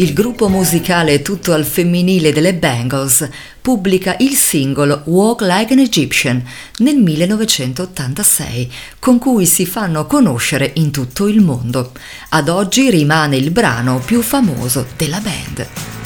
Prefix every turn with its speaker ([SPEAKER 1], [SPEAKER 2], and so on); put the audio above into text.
[SPEAKER 1] Il gruppo musicale tutto al femminile delle Bangles pubblica il singolo Walk Like an Egyptian nel 1986, con cui si fanno conoscere in tutto il mondo. Ad oggi rimane il brano più famoso della band.